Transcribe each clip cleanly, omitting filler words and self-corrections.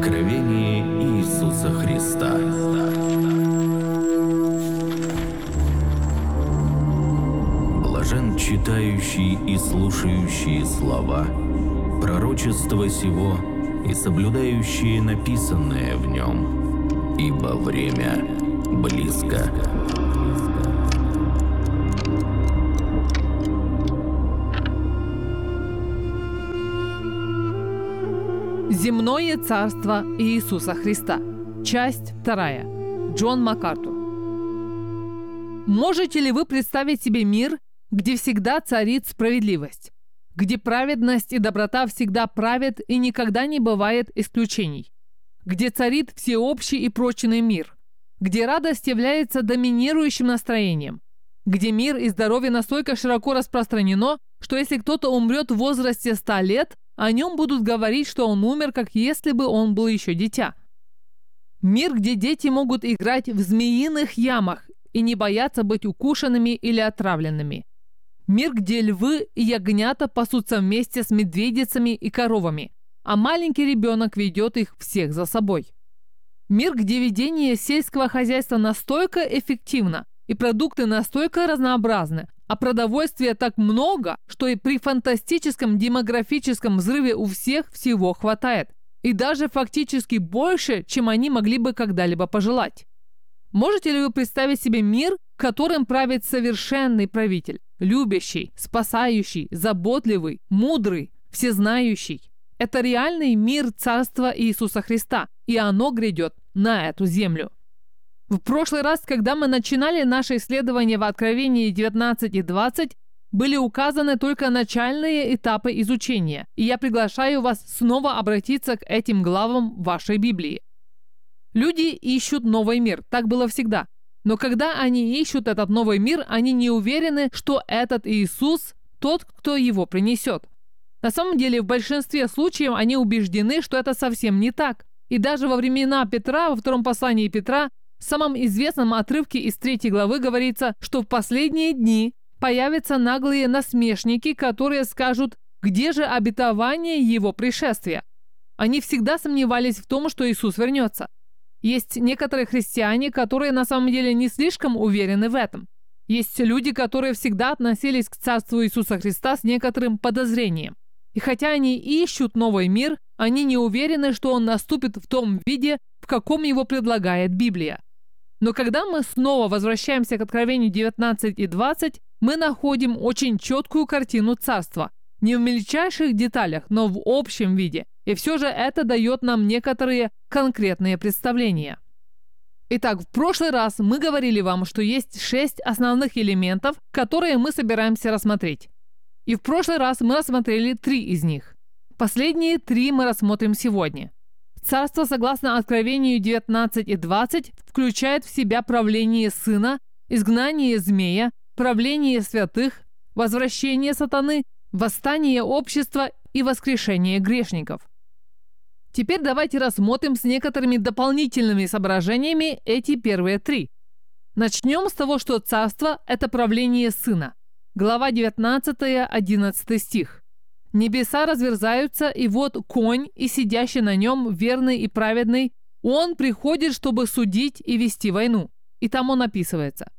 Откровение Иисуса Христа. Блажен читающий и слушающие слова, пророчества сего и соблюдающие написанное в нем, ибо время близко. Земное царство Иисуса Христа. Часть 2. Джон МакАртур. Можете ли вы представить себе мир, где всегда царит справедливость, где праведность и доброта всегда правят и никогда не бывает исключений, где царит всеобщий и прочный мир, где радость является доминирующим настроением, где мир и здоровье настолько широко распространено, что если кто-то умрет в возрасте 100 лет, о нем будут говорить, что он умер, как если бы он был еще дитя. Мир, где дети могут играть в змеиных ямах и не бояться быть укушенными или отравленными. Мир, где львы и ягнята пасутся вместе с медведицами и коровами, а маленький ребенок ведет их всех за собой. Мир, где ведение сельского хозяйства настолько эффективно и продукты настолько разнообразны, а продовольствия так много, что и при фантастическом демографическом взрыве у всех всего хватает. И даже фактически больше, чем они могли бы когда-либо пожелать. Можете ли вы представить себе мир, которым правит совершенный правитель, любящий, спасающий, заботливый, мудрый, всезнающий? Это реальный мир Царства Иисуса Христа, и оно грядет на эту землю. В прошлый раз, когда мы начинали наше исследование в Откровении 19 и 20, были указаны только начальные этапы изучения, и я приглашаю вас снова обратиться к этим главам вашей Библии. Люди ищут новый мир, так было всегда. Но когда они ищут этот новый мир, они не уверены, что этот Иисус тот, кто его принесет. На самом деле, в большинстве случаев они убеждены, что это совсем не так. И даже во времена Петра, во втором послании Петра, в самом известном отрывке из 3 главы говорится, что в последние дни появятся наглые насмешники, которые скажут, где же обетование его пришествия. Они всегда сомневались в том, что Иисус вернется. Есть некоторые христиане, которые на самом деле не слишком уверены в этом. Есть люди, которые всегда относились к Царству Иисуса Христа с некоторым подозрением. И хотя они ищут новый мир, они не уверены, что он наступит в том виде, в каком его предлагает Библия. Но когда мы снова возвращаемся к Откровению 19 и 20, мы находим очень четкую картину царства. Не в мельчайших деталях, но в общем виде. И все же это дает нам некоторые конкретные представления. Итак, в прошлый раз мы говорили вам, что есть 6 основных элементов, которые мы собираемся рассмотреть. И в прошлый раз мы рассмотрели 3 из них. Последние 3 мы рассмотрим сегодня. Царство, согласно Откровению 19 и 20, включает в себя правление Сына, изгнание змея, правление святых, возвращение сатаны, восстание общества и воскрешение грешников. Теперь давайте рассмотрим с некоторыми дополнительными соображениями эти первые 3. Начнем с того, что царство – это правление Сына. Глава 19, 11 стих. «Небеса разверзаются, и вот конь, и сидящий на нем, верный и праведный, он приходит, чтобы судить и вести войну». И там он описывается.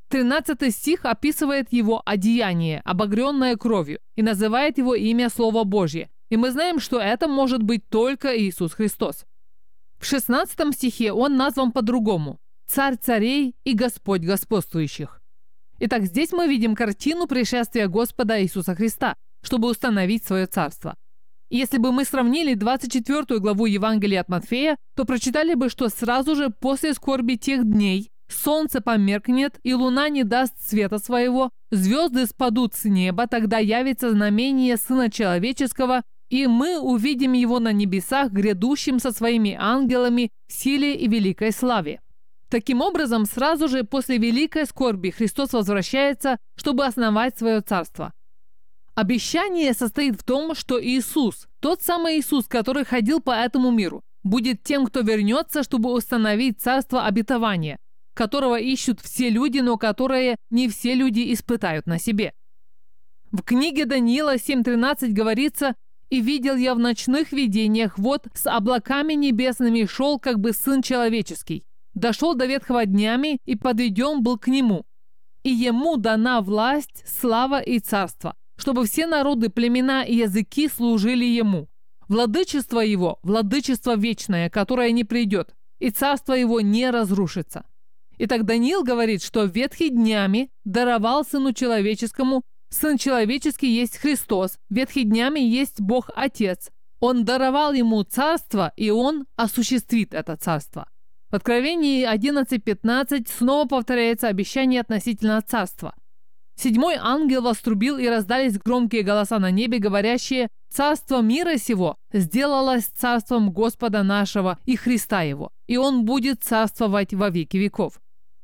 13 стих описывает его одеяние, обогренное кровью, и называет его имя Слово Божье. И мы знаем, что это может быть только Иисус Христос. В 16 стихе он назван по-другому – «Царь царей и Господь господствующих». Итак, здесь мы видим картину пришествия Господа Иисуса Христа, чтобы установить свое царство. И если бы мы сравнили 24 главу Евангелия от Матфея, то прочитали бы, что сразу же после скорби тех дней солнце померкнет, и луна не даст света своего, звезды спадут с неба, тогда явится знамение Сына Человеческого, и мы увидим его на небесах, грядущим со своими ангелами в силе и великой славе. Таким образом, сразу же после великой скорби Христос возвращается, чтобы основать свое царство. Обещание состоит в том, что Иисус, тот самый Иисус, который ходил по этому миру, будет тем, кто вернется, чтобы установить царство обетования, которого ищут все люди, но которое не все люди испытают на себе. В книге Даниила 7:13 говорится: И видел я в ночных видениях, вот с облаками небесными шел, как бы Сын Человеческий. Дошел до ветхого днями и подведен был к Нему. И Ему дана власть, слава и царство, чтобы все народы, племена и языки служили Ему. Владычество Его – владычество вечное, которое не придет, и царство Его не разрушится. Итак, Даниил говорит, что ветхий днями даровал Сыну Человеческому. Сын Человеческий есть Христос, ветхий днями есть Бог Отец. Он даровал Ему царство, и Он осуществит это царство. В Откровении 11:15 снова повторяется обещание относительно царства. Седьмой ангел вострубил, и раздались громкие голоса на небе, говорящие: «Царство мира сего сделалось царством Господа нашего и Христа Его, и Он будет царствовать во веки веков».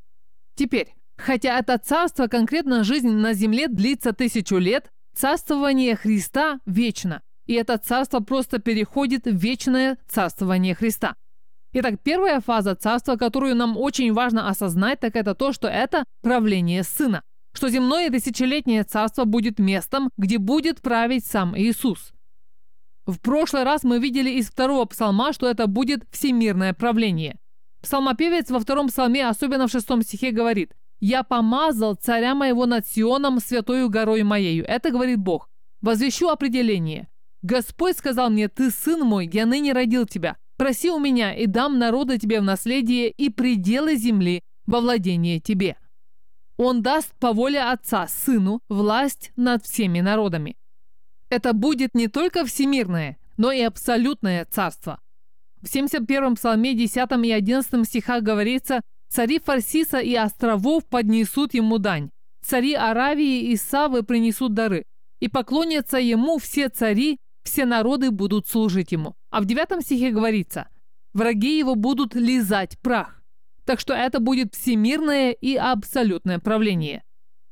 Теперь, хотя это царство, конкретно жизнь на земле длится 1000 лет, царствование Христа вечно, и это царство просто переходит в вечное царствование Христа. Итак, первая фаза царства, которую нам очень важно осознать, так это то, что это правление Сына, что земное тысячелетнее царство будет местом, где будет править сам Иисус. В прошлый раз мы видели из 2-го псалма, что это будет всемирное правление. Псалмопевец во 2-м псалме, особенно в 6 стихе, говорит: «Я помазал царя моего над Сионом, святою горой моею». Это говорит Бог. Возвещу определение. «Господь сказал мне: ты сын мой, я ныне родил тебя. Проси у меня, и дам народа тебе в наследие и пределы земли во владение тебе». Он даст по воле Отца Сыну власть над всеми народами. Это будет не только всемирное, но и абсолютное царство. В 71-м псалме 10 и 11 стихах говорится: «Цари Фарсиса и островов поднесут ему дань, цари Аравии и Савы принесут дары, и поклонятся ему все цари, все народы будут служить ему». А в 9 стихе говорится: «Враги его будут лизать прах». Так что это будет всемирное и абсолютное правление.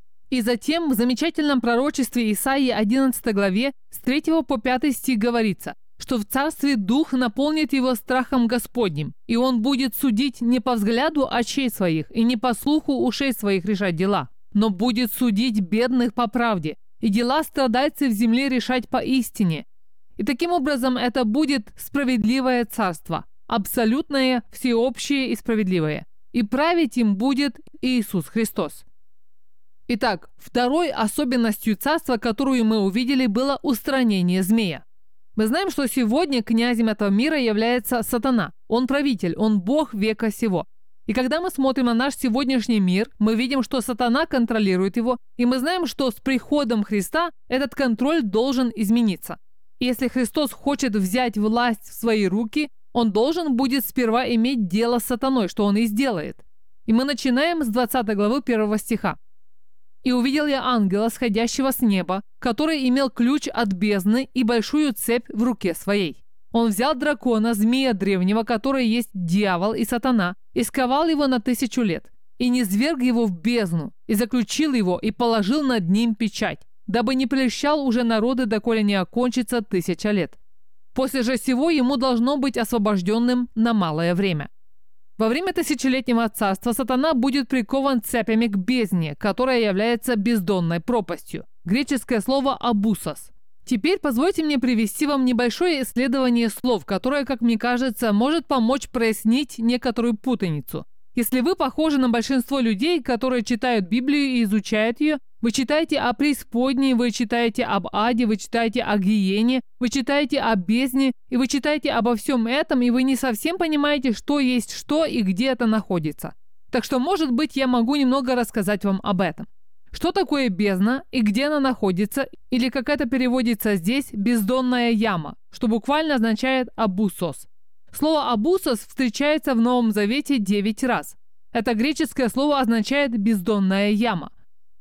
И затем в замечательном пророчестве Исаии 11 главе с 3 по 5 стих говорится, что в царстве Дух наполнит его страхом Господним, и он будет судить не по взгляду очей своих и не по слуху ушей своих решать дела, но будет судить бедных по правде, и дела страдальцев в земле решать по истине. И таким образом это будет справедливое царство, абсолютное, всеобщее и справедливое. И править им будет Иисус Христос. Итак, второй особенностью царства, которую мы увидели, было устранение змея. Мы знаем, что сегодня князем этого мира является сатана. Он правитель, он бог века сего. И когда мы смотрим на наш сегодняшний мир, мы видим, что сатана контролирует его, и мы знаем, что с приходом Христа этот контроль должен измениться. И если Христос хочет взять власть в свои руки, он должен будет сперва иметь дело с сатаной, что он и сделает. И мы начинаем с 20 главы 1 стиха. «И увидел я ангела, сходящего с неба, который имел ключ от бездны и большую цепь в руке своей. Он взял дракона, змея древнего, который есть дьявол и сатана, и сковал его на 1000 лет, и низверг его в бездну, и заключил его, и положил над ним печать, дабы не прельщал уже народы, доколе не окончится 1000 лет. После же сего ему должно быть освобожденным на малое время». Во время тысячелетнего царства сатана будет прикован цепями к бездне, которая является бездонной пропастью. Греческое слово «абусос». Теперь позвольте мне привести вам небольшое исследование слов, которое, как мне кажется, может помочь прояснить некоторую путаницу. Если вы похожи на большинство людей, которые читают Библию и изучают ее, вы читаете о преисподней, вы читаете об аде, вы читаете о гиене, вы читаете о бездне, и вы читаете обо всем этом, и вы не совсем понимаете, что есть что и где это находится. Так что, может быть, я могу немного рассказать вам об этом. Что такое бездна и где она находится, или как это переводится здесь, бездонная яма, что буквально означает «абусос». Слово «абусос» встречается в Новом Завете 9 раз. Это греческое слово означает «бездонная яма».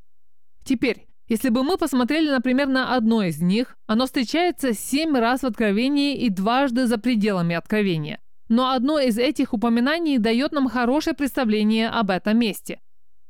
Теперь, если бы мы посмотрели, например, на одно из них, оно встречается 7 раз в Откровении и дважды за пределами Откровения. Но одно из этих упоминаний дает нам хорошее представление об этом месте.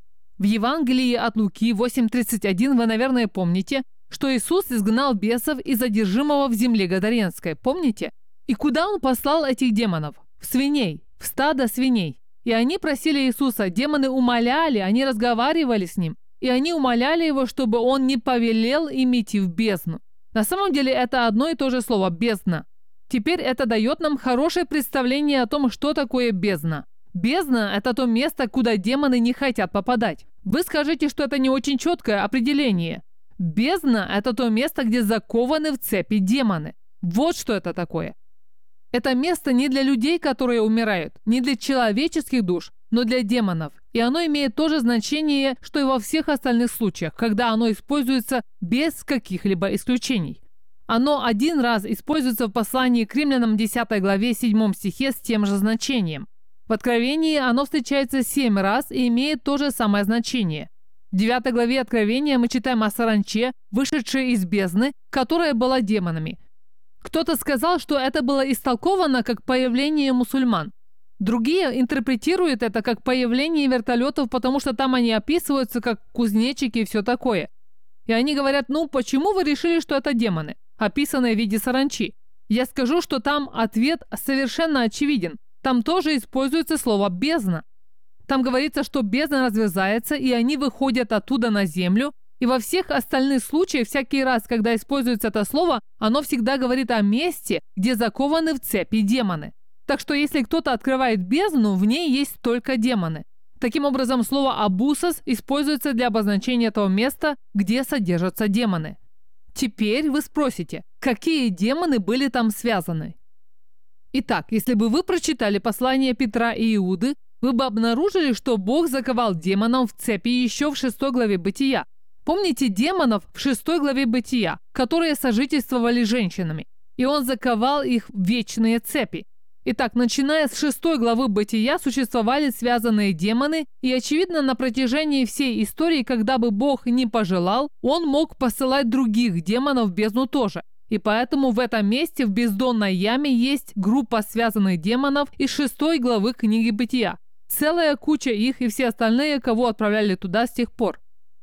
В Евангелии от Луки 8:31 вы, наверное, помните, что Иисус изгнал бесов из одержимого в земле Гадаренской. Помните? И куда Он послал этих демонов? В свиней, в стадо свиней. И они просили Иисуса, демоны умоляли, они разговаривали с Ним. И они умоляли Его, чтобы Он не повелел им идти в бездну. На самом деле это одно и то же слово «бездна». Теперь это дает нам хорошее представление о том, что такое бездна. Бездна – это то место, куда демоны не хотят попадать. Вы скажете, что это не очень четкое определение. Бездна – это то место, где закованы в цепи демоны. Вот что это такое. Это место не для людей, которые умирают, не для человеческих душ, но для демонов. И оно имеет то же значение, что и во всех остальных случаях, когда оно используется без каких-либо исключений. Оно один раз используется в послании к Римлянам 10 главе 7 стихе с тем же значением. В Откровении оно встречается 7 раз и имеет то же самое значение. В 9 главе Откровения мы читаем о саранче, вышедшей из бездны, которая была демонами. Кто-то сказал, что это было истолковано как появление мусульман. Другие интерпретируют это как появление вертолетов, потому что там они описываются как кузнечики и все такое. И они говорят, почему вы решили, что это демоны, описанные в виде саранчи? Я скажу, что там ответ совершенно очевиден. Там тоже используется слово «бездна». Там говорится, что бездна разверзается, и они выходят оттуда на землю. И во всех остальных случаях, всякий раз, когда используется это слово, оно всегда говорит о месте, где закованы в цепи демоны. Так что если кто-то открывает бездну, в ней есть только демоны. Таким образом, слово «абусос» используется для обозначения того места, где содержатся демоны. Теперь вы спросите, какие демоны были там связаны? Итак, если бы вы прочитали послания Петра и Иуды, вы бы обнаружили, что Бог заковал демонов в цепи еще в 6 главе Бытия. Помните демонов в 6 главе Бытия, которые сожительствовали с женщинами? И он заковал их в вечные цепи. Итак, начиная с 6 главы Бытия существовали связанные демоны, и, очевидно, на протяжении всей истории, когда бы Бог не пожелал, он мог посылать других демонов в бездну тоже. И поэтому в этом месте, в бездонной яме, есть группа связанных демонов из 6 главы книги Бытия. Целая куча их и все остальные, кого отправляли туда с тех пор.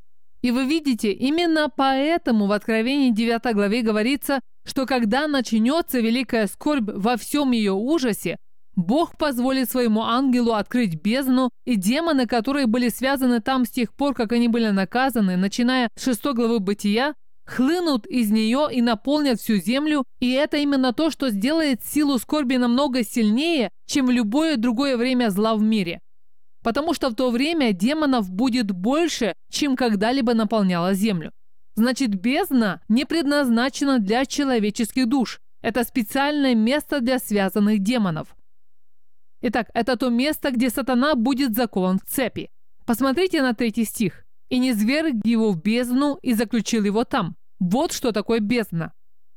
И вы видите, именно поэтому в Откровении 9 главе говорится, что когда начнется великая скорбь во всем ее ужасе, Бог позволит своему ангелу открыть бездну, и демоны, которые были связаны там с тех пор, как они были наказаны, начиная с 6 главы Бытия, хлынут из нее и наполнят всю землю, и это именно то, что сделает силу скорби намного сильнее, чем в любое другое время зла в мире. Потому что в то время демонов будет больше, чем когда-либо наполняла землю. Значит, бездна не предназначена для человеческих душ. Это специальное место для связанных демонов. Итак, это то место, где сатана будет закован в цепи. Посмотрите на 3 стих. «И низвергл его в бездну и заключил его там». Вот что такое бездна.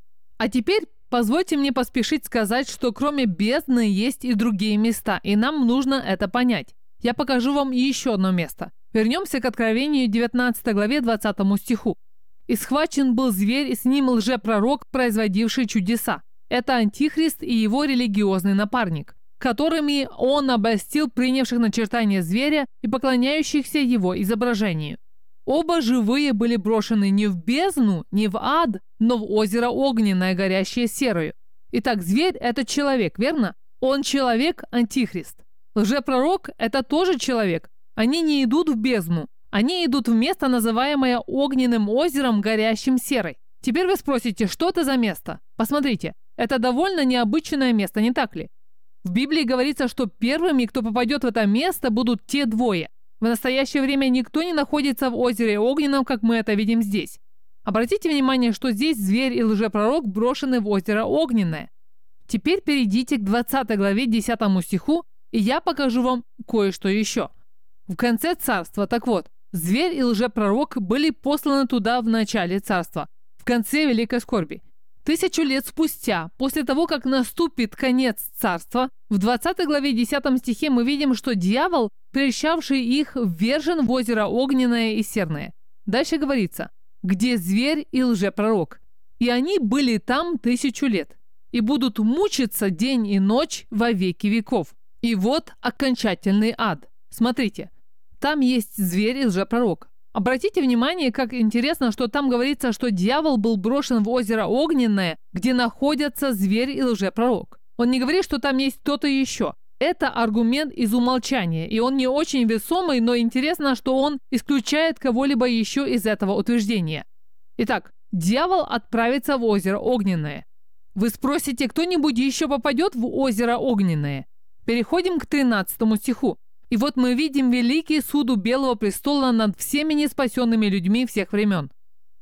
А теперь позвольте мне поспешить сказать, что кроме бездны есть и другие места, и нам нужно это понять. Я покажу вам еще одно место. Вернемся к Откровению 19 главе 20 стиху. «И схвачен был зверь, и с ним лжепророк, производивший чудеса. Это Антихрист и его религиозный напарник, которыми он обольстил принявших начертание зверя и поклоняющихся его изображению. Оба живые были брошены не в бездну, не в ад, но в озеро огненное, горящее серою. Итак, зверь – это человек, верно? Он человек – Антихрист. Лжепророк – это тоже человек. Они не идут в бездну. Они идут в место, называемое огненным озером, горящим серой. Теперь вы спросите, что это за место? Посмотрите, это довольно необычное место, не так ли? В Библии говорится, что первыми, кто попадет в это место, будут те двое. В настоящее время никто не находится в озере огненном, как мы это видим здесь. Обратите внимание, что здесь зверь и лжепророк брошены в озеро огненное. Теперь перейдите к 20 главе 10 стиху, и я покажу вам кое-что еще. В конце царства, так вот, зверь и лжепророк были посланы туда в начале царства, в конце великой скорби. 1000 лет спустя, после того, как наступит конец царства, в 20 главе 10 стихе мы видим, что дьявол, прельщавший их, ввержен в озеро огненное и серное. Дальше говорится, где зверь и лжепророк. И они были там 1000 лет, и будут мучиться день и ночь во веки веков. И вот окончательный ад. Смотрите, там есть зверь и лжепророк. Обратите внимание, как интересно, что там говорится, что дьявол был брошен в озеро огненное, где находятся зверь и лжепророк. Он не говорит, что там есть кто-то еще. Это аргумент из умолчания, и он не очень весомый, но интересно, что он исключает кого-либо еще из этого утверждения. Итак, дьявол отправится в озеро Огненное. Вы спросите, кто-нибудь еще попадет в озеро Огненное? Переходим к 13 стиху. И вот мы видим великий суд у Белого престола над всеми неспасенными людьми всех времен.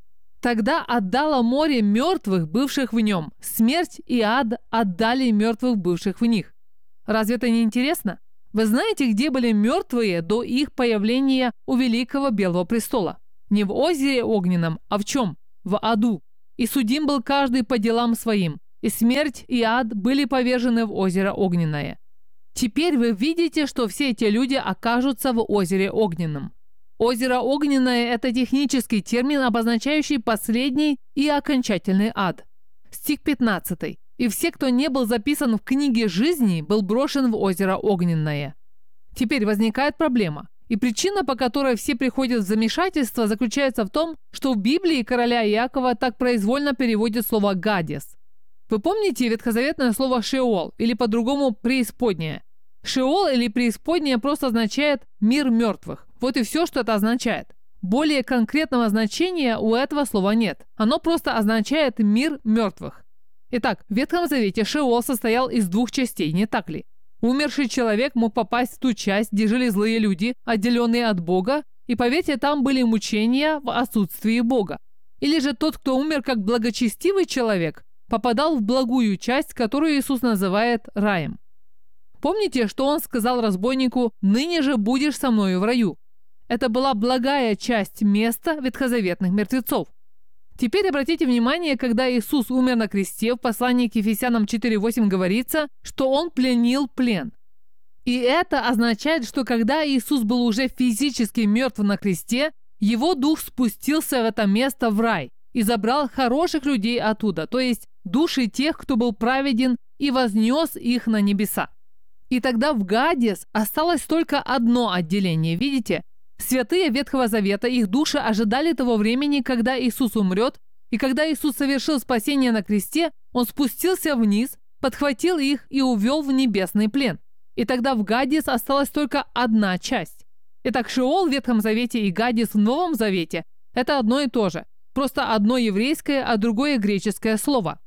Тогда отдало море мертвых, бывших в нем. Смерть и ад отдали мертвых, бывших в них. Разве это не интересно? Вы знаете, где были мертвые до их появления у великого Белого престола? Не в озере Огненном, а в чем? В аду. И судим был каждый по делам своим. И смерть и ад были повержены в озеро Огненное. Теперь вы видите, что все эти люди окажутся в озере Огненном. Озеро Огненное – это технический термин, обозначающий последний и окончательный ад. Стих 15. «И все, кто не был записан в книге жизни, был брошен в озеро Огненное». Теперь возникает проблема. И причина, по которой все приходят в замешательство, заключается в том, что в Библии короля Иакова так произвольно переводят слово «гадес». Вы помните ветхозаветное слово «шеол» или по-другому «преисподняя»? Шеол или преисподняя просто означает «мир мертвых». Вот и все, что это означает. Более конкретного значения у этого слова нет. Оно просто означает «мир мертвых». Итак, в Ветхом Завете Шеол состоял из двух частей, не так ли? Умерший человек мог попасть в ту часть, где жили злые люди, отделенные от Бога, и, поверьте, там были мучения в отсутствии Бога. Или же тот, кто умер как благочестивый человек, попадал в благую часть, которую Иисус называет раем. Помните, что он сказал разбойнику «ныне же будешь со мною в раю». Это была благая часть места ветхозаветных мертвецов. Теперь обратите внимание, когда Иисус умер на кресте, в послании к Ефесянам 4:8 говорится, что Он пленил плен. И это означает, что когда Иисус был уже физически мертв на кресте, Его Дух спустился в это место в рай и забрал хороших людей оттуда, то есть души тех, кто был праведен, и вознес их на небеса. И тогда в Гадес осталось только одно отделение, видите? Святые Ветхого Завета, их души ожидали того времени, когда Иисус умрет, и когда Иисус совершил спасение на кресте, Он спустился вниз, подхватил их и увел в небесный плен. И тогда в Гадес осталась только одна часть. Итак, Шеол в Ветхом Завете и Гадес в Новом Завете – это одно и то же. Просто одно еврейское, а другое греческое слово.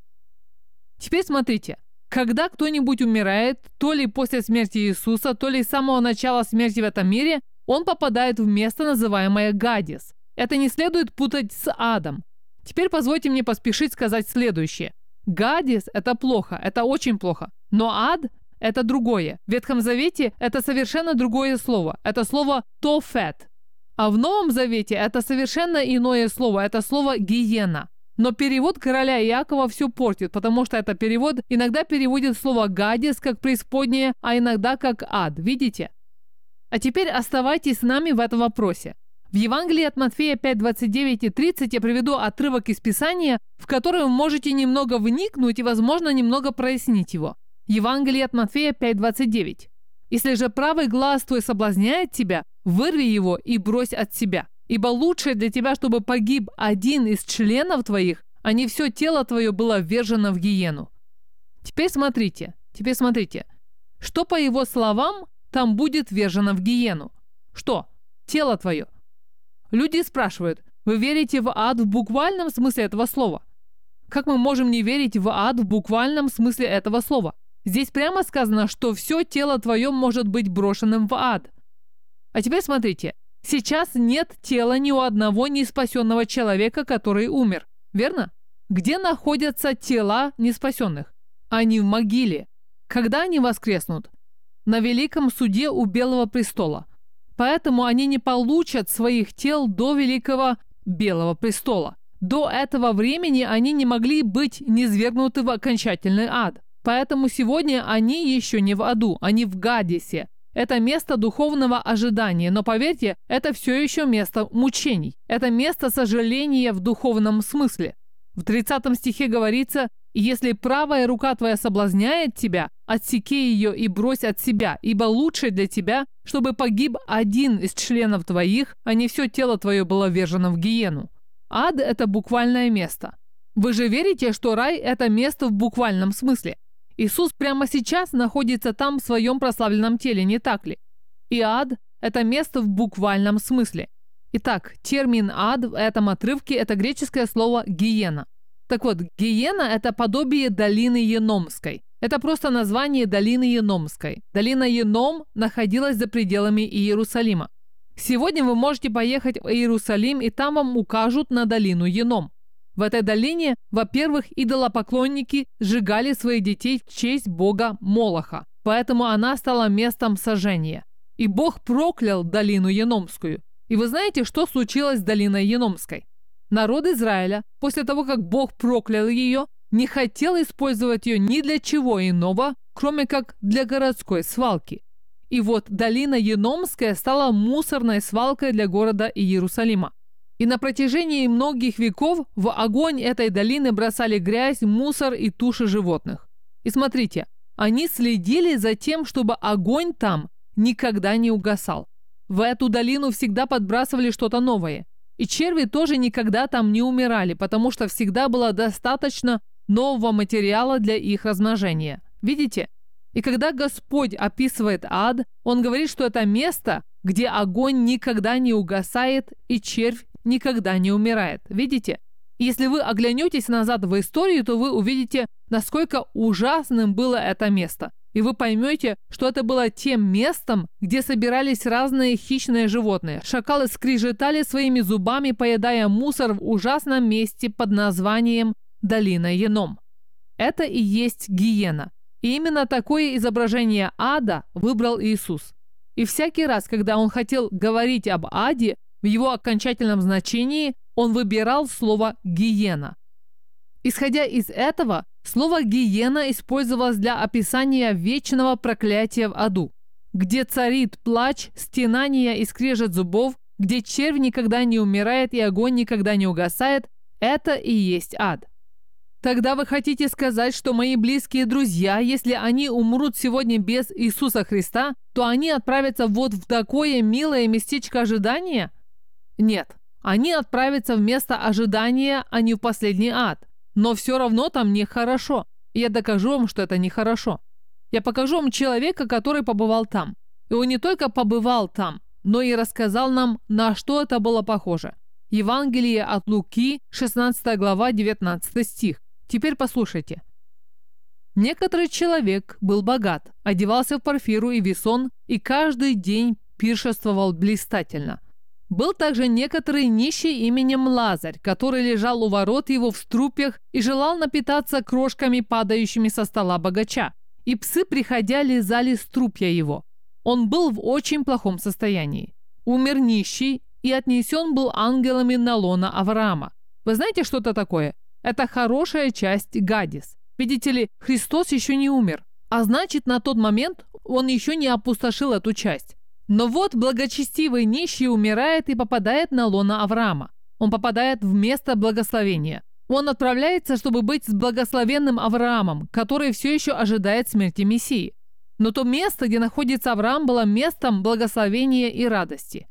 Теперь смотрите. Когда кто-нибудь умирает, то ли после смерти Иисуса, то ли с самого начала смерти в этом мире, он попадает в место, называемое Гадес. Это не следует путать с адом. Теперь позвольте мне поспешить сказать следующее. Гадес – это плохо, это очень плохо. Но ад – это другое. В Ветхом Завете это совершенно другое слово. Это слово «тофет». А в Новом Завете это совершенно иное слово. Это слово «гиена». Но перевод короля Иакова все портит, потому что это перевод иногда переводит слово «гадес» как преисподняя, а иногда как «ад». Видите? А теперь оставайтесь с нами в этом вопросе. В Евангелии от Матфея 5:29 и 30 я приведу отрывок из Писания, в который вы можете немного вникнуть и, возможно, немного прояснить его. Евангелие от Матфея 5:29. «Если же правый глаз твой соблазняет тебя, вырви его и брось от себя. Ибо лучше для тебя, чтобы погиб один из членов твоих, а не все тело твое было ввержено в гиену». Теперь смотрите. Что по его словам там будет ввержено в гиену? Что? Тело твое. Люди спрашивают, вы верите в ад в буквальном смысле этого слова? Как мы можем не верить в ад в буквальном смысле этого слова? Здесь прямо сказано, что все тело твое может быть брошенным в ад. А теперь смотрите. Сейчас нет тела ни у одного неспасенного человека, который умер. Верно? Где находятся тела неспасенных? Они в могиле. Когда они воскреснут? На великом суде у Белого престола. Поэтому они не получат своих тел до великого Белого престола. До этого времени они не могли быть низвергнуты в окончательный ад. Поэтому сегодня они еще не в аду, они в Гадесе. Это место духовного ожидания, но поверьте, это все еще место мучений. Это место сожаления в духовном смысле. В 30 стихе говорится: «Если правая рука твоя соблазняет тебя, отсеки ее и брось от себя, ибо лучше для тебя, чтобы погиб один из членов твоих, а не все тело твое было ввержено в гиену». Ад – это буквальное место. Вы же верите, что рай – это место в буквальном смысле? Иисус прямо сейчас находится там в своем прославленном теле, не так ли? И ад – это место в буквальном смысле. Итак, термин «ад» в этом отрывке – это греческое слово «гиена». Так вот, гиена – это подобие долины Еномской. Это просто название долины Еномской. Долина Еном находилась за пределами Иерусалима. Сегодня вы можете поехать в Иерусалим, и там вам укажут на долину Еном. В этой долине, во-первых, идолопоклонники сжигали своих детей в честь бога Молоха, поэтому она стала местом сожжения. И Бог проклял долину Еномскую. И вы знаете, что случилось с долиной Еномской? Народ Израиля, после того, как Бог проклял ее, не хотел использовать ее ни для чего иного, кроме как для городской свалки. И вот долина Еномская стала мусорной свалкой для города Иерусалима. И на протяжении многих веков в огонь этой долины бросали грязь, мусор и туши животных. И смотрите, они следили за тем, чтобы огонь там никогда не угасал. В эту долину всегда подбрасывали что-то новое. И черви тоже никогда там не умирали, потому что всегда было достаточно нового материала для их размножения. Видите? И когда Господь описывает ад, Он говорит, что это место, где огонь никогда не угасает и червь никогда не умирает. Видите? И если вы оглянетесь назад в историю, то вы увидите, насколько ужасным было это место. И вы поймете, что это было тем местом, где собирались разные хищные животные. Шакалы скрежетали своими зубами, поедая мусор в ужасном месте под названием Долина Еном. Это и есть гиена. И именно такое изображение ада выбрал Иисус. И всякий раз, когда Он хотел говорить об аде, в его окончательном значении Он выбирал слово «гиена». Исходя из этого, слово «гиена» использовалось для описания вечного проклятия в аду, где царит плач, стенание и скрежет зубов, где червь никогда не умирает и огонь никогда не угасает. Это и есть ад. Тогда вы хотите сказать, что мои близкие друзья, если они умрут сегодня без Иисуса Христа, то они отправятся вот в такое милое местечко ожидания? Нет, они отправятся в место ожидания, а не в последний ад. Но все равно там нехорошо. И я докажу вам, что это нехорошо. Я покажу вам человека, который побывал там. И он не только побывал там, но и рассказал нам, на что это было похоже. Евангелие от Луки, 16 глава, 19 стих. Теперь послушайте. «Некоторый человек был богат, одевался в парфиру и весон, и каждый день пиршествовал блистательно. Был также некоторый нищий именем Лазарь, который лежал у ворот его в струпьях и желал напитаться крошками, падающими со стола богача. И псы, приходя, лизали струпья его. Он был в очень плохом состоянии. Умер нищий и отнесен был ангелами на лоно Авраама. Вы знаете, что это такое? Это хорошая часть Гадис. Видите ли, Христос еще не умер, а значит, на тот момент Он еще не опустошил эту часть. Но вот благочестивый нищий умирает и попадает на лоно Авраама. Он попадает в место благословения. Он отправляется, чтобы быть с благословенным Авраамом, который все еще ожидает смерти Мессии. Но то место, где находится Авраам, было местом благословения и радости.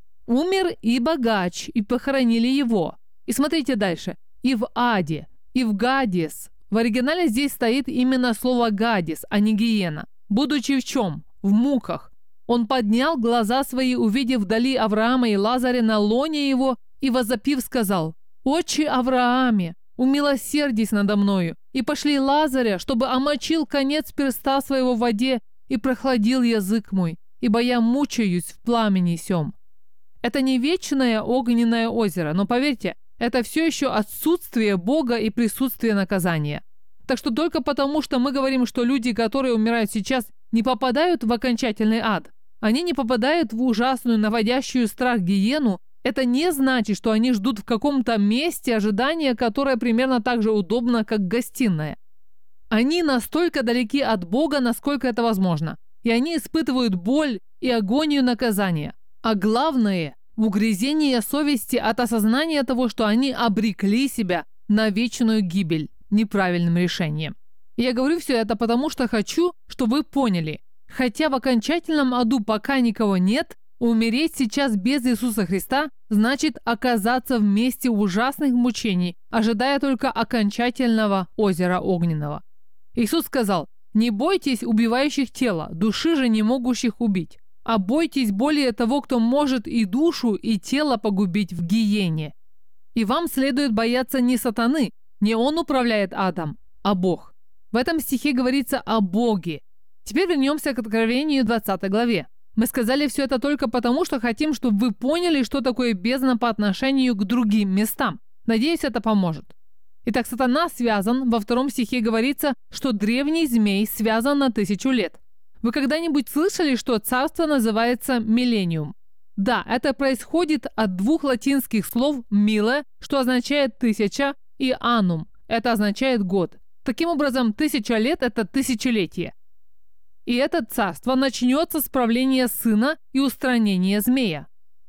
Умер и богач, и похоронили его. И смотрите дальше. И в аде, и в Гадис. В оригинале здесь стоит именно слово Гадис, а не гиена. Будучи в чем? В муках. Он поднял глаза свои, увидев вдали Авраама и Лазаря на лоне его, и возопив сказал: «Отче Аврааме, умилосердись надо мною, и пошли Лазаря, чтобы омочил конец перста своего в воде и прохладил язык мой, ибо я мучаюсь в пламени сем». Это не вечное огненное озеро, но поверьте, это все еще отсутствие Бога и присутствие наказания. Так что только потому, что мы говорим, что люди, которые умирают сейчас, не попадают в окончательный ад, они не попадают в ужасную, наводящую страх гиену, это не значит, что они ждут в каком-то месте ожидания, которое примерно так же удобно, как гостиная. Они настолько далеки от Бога, насколько это возможно, и они испытывают боль и агонию наказания. А главное – угрызение совести от осознания того, что они обрекли себя на вечную гибель неправильным решением. И я говорю все это потому, что хочу, чтобы вы поняли, хотя в окончательном аду пока никого нет, умереть сейчас без Иисуса Христа значит оказаться в месте ужасных мучений, ожидая только окончательного озера огненного. Иисус сказал: «Не бойтесь убивающих тело, души же не могущих убить. а бойтесь более того, кто может и душу, и тело погубить в гиене. И вам следует бояться не сатаны, не он управляет адом, а Бог. В этом стихе говорится о Боге. Теперь вернемся к Откровению 20 главе. Мы сказали все это только потому, что хотим, чтобы вы поняли, что такое бездна по отношению к другим местам. Надеюсь, это поможет. Итак, сатана связан, во 2 стихе говорится, что древний змей связан на 1000 лет. Вы когда-нибудь слышали, что царство называется миллениум? Да, это происходит от 2 латинских слов «милле», что означает 1000, и «анум», это означает год. Таким образом, 1000 лет – это тысячелетие. И это царство начнется с правления сына и устранения змея.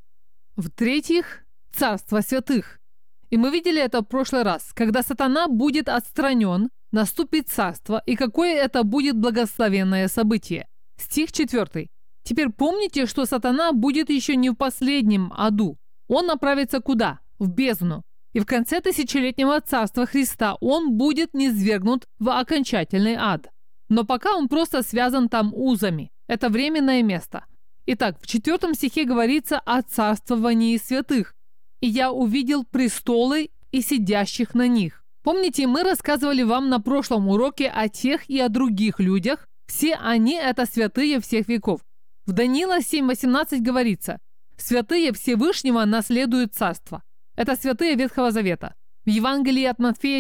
В-третьих, царство святых. И мы видели это в прошлый раз. Когда сатана будет отстранен, наступит царство, и какое это будет благословенное событие. Стих 4. Теперь помните, что сатана будет еще не в последнем аду. Он направится куда? В бездну. И в конце тысячелетнего царства Христа он будет низвергнут в окончательный ад. Но пока он просто связан там узами. Это временное место. Итак, в 4 стихе говорится о царствовании святых. «И я увидел престолы и сидящих на них». Помните, мы рассказывали вам на прошлом уроке о тех и о других людях. Все они – это святые всех веков. В Даниила 7:18 говорится: «Святые Всевышнего наследуют царство». Это святые Ветхого Завета. В Евангелии от Матфея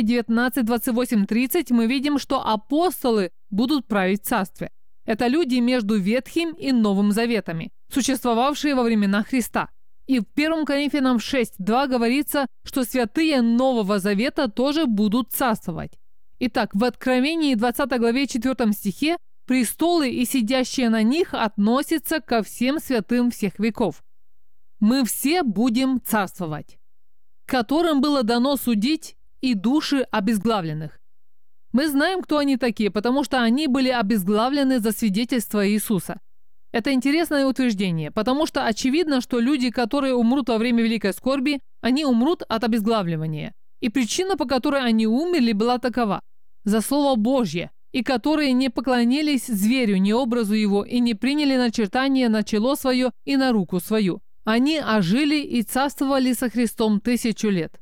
19:28-30 мы видим, что апостолы будут править в царстве. Это люди между Ветхим и Новым Заветами, существовавшие во времена Христа. И в 1 Коринфянам 6:2 говорится, что святые Нового Завета тоже будут царствовать. Итак, в Откровении 20 главе 4 стихе престолы и сидящие на них относятся ко всем святым всех веков. Мы все будем царствовать, которым было дано судить и души обезглавленных. Мы знаем, кто они такие, потому что они были обезглавлены за свидетельство Иисуса. Это интересное утверждение, потому что очевидно, что люди, которые умрут во время великой скорби, они умрут от обезглавливания. И причина, по которой они умерли, была такова: за Слово Божье, и которые не поклонились зверю, ни образу его, и не приняли начертание на чело свое и на руку свою. Они ожили и царствовали со Христом 1000 лет.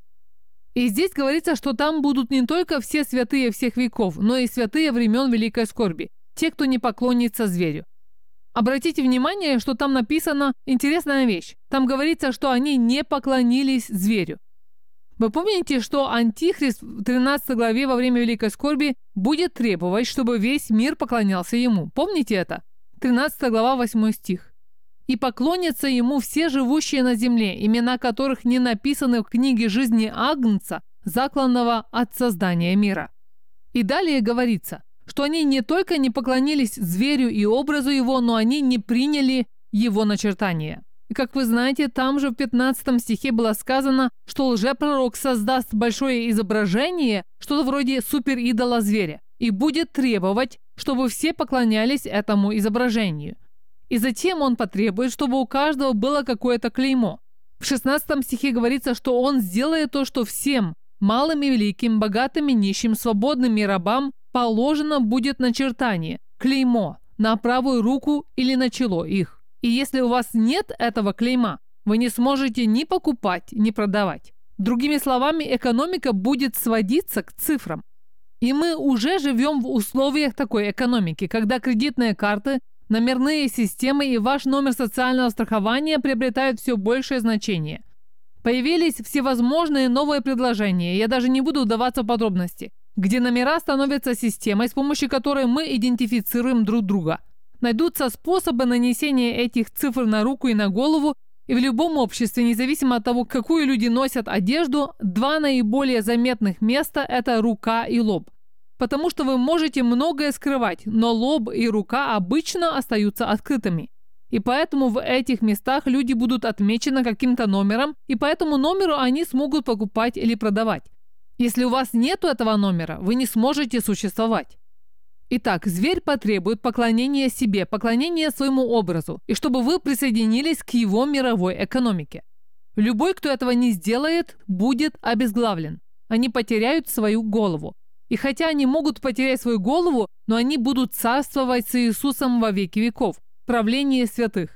И здесь говорится, что там будут не только все святые всех веков, но и святые времен великой скорби, те, кто не поклонится зверю. Обратите внимание, что там написана интересная вещь. Там говорится, что они не поклонились зверю. Вы помните, что Антихрист в 13 главе во время великой скорби будет требовать, чтобы весь мир поклонялся ему? Помните это? 13 глава, 8 стих. «И поклонятся ему все живущие на земле, имена которых не написаны в книге жизни Агнца, закланного от создания мира». И далее говорится, что они не только не поклонились зверю и образу его, но они не приняли его начертания. И как вы знаете, там же в 15 стихе было сказано, что лжепророк создаст большое изображение, что-то вроде суперидола зверя, и будет требовать, чтобы все поклонялись этому изображению. И затем он потребует, чтобы у каждого было какое-то клеймо. В 16 стихе говорится, что он сделает то, что всем, малым и великим, богатым и нищим, свободным и рабам, положено будет начертание, клеймо, на правую руку или на чело их. И если у вас нет этого клейма, вы не сможете ни покупать, ни продавать. Другими словами, экономика будет сводиться к цифрам. И мы уже живем в условиях такой экономики, когда кредитные карты, номерные системы и ваш номер социального страхования приобретают все большее значение. Появились всевозможные новые предложения, я даже не буду вдаваться в подробности, где номера становятся системой, с помощью которой мы идентифицируем друг друга. Найдутся способы нанесения этих цифр на руку и на голову, и в любом обществе, независимо от того, какую люди носят одежду, два наиболее заметных места – это рука и лоб. Потому что вы можете многое скрывать, но лоб и рука обычно остаются открытыми. И поэтому в этих местах люди будут отмечены каким-то номером, и по этому номеру они смогут покупать или продавать. Если у вас нет этого номера, вы не сможете существовать. Итак, зверь потребует поклонения себе, поклонения своему образу, и чтобы вы присоединились к его мировой экономике. Любой, кто этого не сделает, будет обезглавлен. Они потеряют свою голову. И хотя они могут потерять свою голову, но они будут царствовать с Иисусом во веки веков, в правлении святых.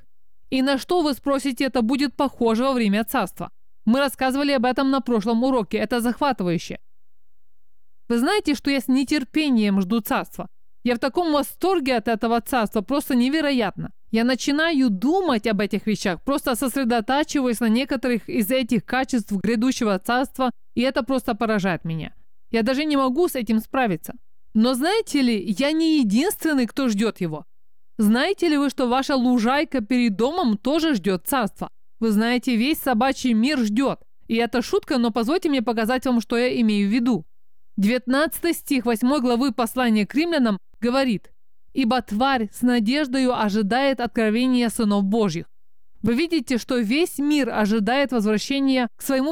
И на что, вы спросите, это будет похоже во время царства? Мы рассказывали об этом на прошлом уроке, это захватывающе. Вы знаете, что я с нетерпением жду царства? Я в таком восторге от этого царства, просто невероятно. Я начинаю думать об этих вещах, просто сосредотачиваясь на некоторых из этих качеств грядущего царства, и это просто поражает меня. Я даже не могу с этим справиться. Но знаете ли, я не единственный, кто ждет его. Знаете ли вы, что ваша лужайка перед домом тоже ждет царства? Вы знаете, весь собачий мир ждет. И это шутка, но позвольте мне показать вам, что я имею в виду. 19 стих 8 главы послания к римлянам говорит: «Ибо тварь с надеждою ожидает откровения сынов Божьих». Вы видите, что весь мир ожидает возвращения к своему